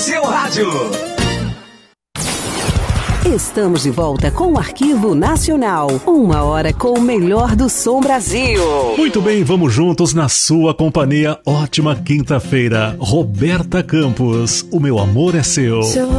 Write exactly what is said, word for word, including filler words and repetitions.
seu rádio. Estamos de volta com o Arquivo Nacional. Uma hora com o melhor do som Brasil. Muito bem, vamos juntos na sua companhia. Ótima quinta-feira. Roberta Campos, o meu amor é seu.